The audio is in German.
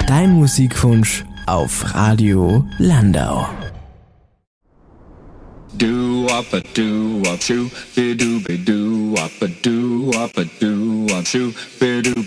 Dein Musikwunsch auf Radio Landau. Do wop a do wop shoo, be do wop a do wop a do wop shoo, be do